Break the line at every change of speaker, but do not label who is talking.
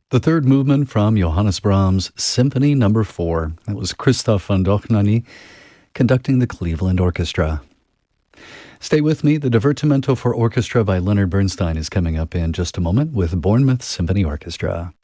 The third movement from Johannes Brahms' Symphony No. 4. That was Christoph von Dohnanyi conducting the Cleveland Orchestra. Stay with me. The Divertimento for Orchestra by Leonard Bernstein is coming up in just a moment with Bournemouth Symphony Orchestra.